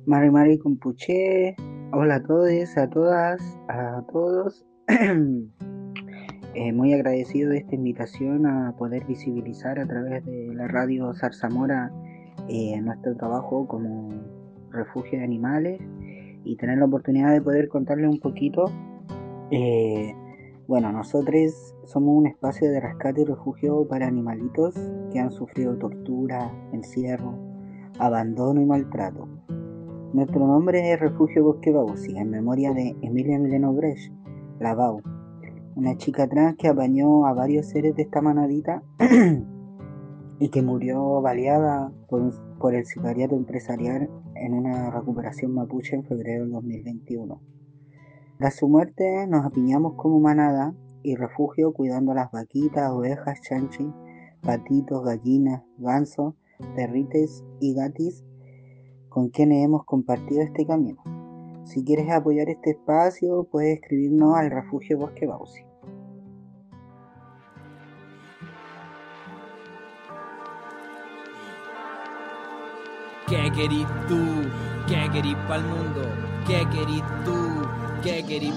Mari Mari Compuché, hola a todos, a todas, a todos. Muy agradecido de esta invitación a poder visibilizar a través de la radio Zarzamora nuestro trabajo como refugio de animales y tener la oportunidad de poder contarles un poquito. Eh, bueno, nosotros somos un espacio de rescate y refugio para animalitos que han sufrido tortura, encierro, abandono y maltrato. Nuestro nombre es Refugio Bosque Bausi, en memoria de Emilia Mileno Brecht, la Bau, una chica trans que apañó a varios seres de esta manadita y que murió baleada por el sicariato empresarial en una recuperación mapuche en febrero del 2021. Tras su muerte nos apiñamos como manada y refugio cuidando a las vaquitas, ovejas, chanchi, patitos, gallinas, gansos, perrites y gatis con quienes hemos compartido este camino. Si quieres apoyar este espacio, puedes escribirnos al Refugio Bosque Bausi. ¿Qué querís tú? ¿Qué querís pa'l mundo? ¿Qué querís tú? ¿Qué querís